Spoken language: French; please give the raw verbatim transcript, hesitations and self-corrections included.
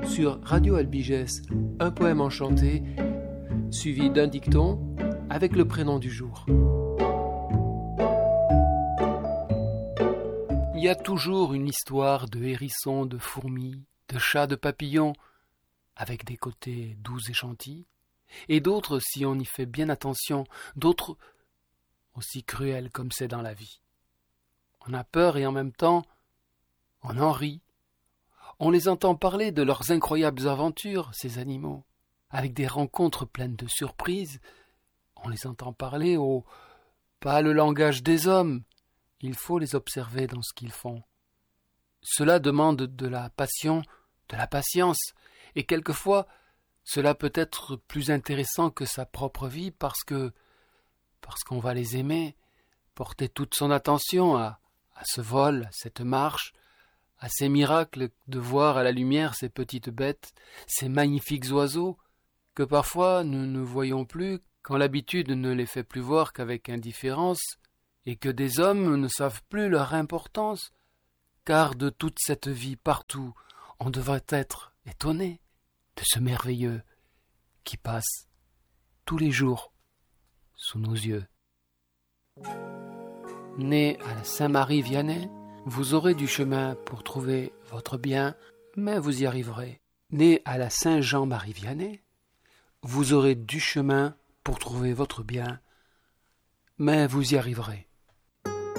sur Radio Albigès, un poème enchanté, suivi d'un dicton avec le prénom du jour. Il y a toujours une histoire de hérissons, de fourmis, de chats, de papillons, avec des côtés doux et gentils, et d'autres, si on y fait bien attention, d'autres aussi cruels comme c'est dans la vie. On a peur et en même temps, on en rit. On les entend parler de leurs incroyables aventures, ces animaux, avec des rencontres pleines de surprises. On les entend parler au pâle langage des hommes. Il faut les observer dans ce qu'ils font. Cela demande de la passion, de la patience, et quelquefois, cela peut être plus intéressant que sa propre vie parce que, parce qu'on va les aimer, porter toute son attention à, à ce vol, à cette marche, à ces miracles de voir à la lumière ces petites bêtes, ces magnifiques oiseaux, que parfois nous ne voyons plus quand l'habitude ne les fait plus voir qu'avec indifférence, et que des hommes ne savent plus leur importance, car de toute cette vie partout, on devrait être étonné de ce merveilleux qui passe tous les jours sous nos yeux. Né à la Saint-Marie-Vianney, vous aurez du chemin pour trouver votre bien, mais vous y arriverez. Né à la Saint-Jean-Marie-Vianney, vous aurez du chemin pour trouver votre bien, mais vous y arriverez.